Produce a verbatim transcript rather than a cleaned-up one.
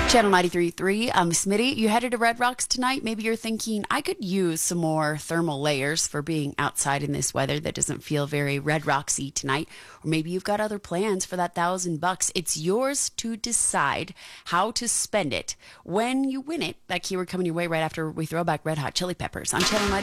Channel ninety-three point three, I'm Smitty. You headed to Red Rocks tonight. Maybe you're thinking, I could use some more thermal layers for being outside in this weather that doesn't feel very Red Rocksy tonight. Or maybe you've got other plans for that thousand bucks. It's yours to decide how to spend it when you win it. That keyword coming your way right after we throw back Red Hot Chili Peppers on Channel ninety-three.